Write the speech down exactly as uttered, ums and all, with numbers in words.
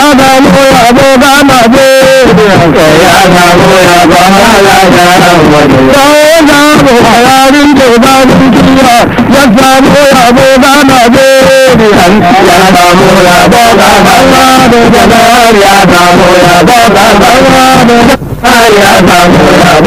samu yabo ga mabe ya samu yabo ga lalace ya samu hayarin da ba dukiya ya samu yabo ga mabe ya samu yabo ga lalace ya samu yabo ga lalace ya samu yabo